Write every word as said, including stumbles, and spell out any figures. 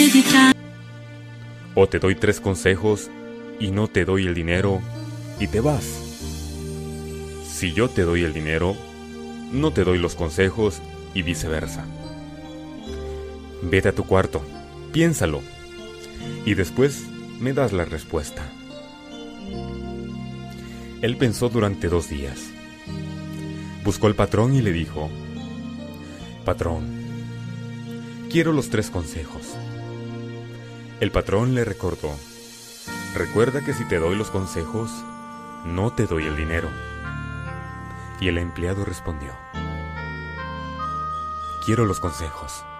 O te doy tres consejos y no te doy el dinero y te vas. Si yo te doy el dinero, no te doy los consejos y viceversa. Vete a tu cuarto, piénsalo y después me das la respuesta. Él pensó durante dos días. Buscó al patrón y le dijo: Patrón, quiero los tres consejos. El patrón le recordó: recuerda que si te doy los consejos, no te doy el dinero. Y el empleado respondió: quiero los consejos.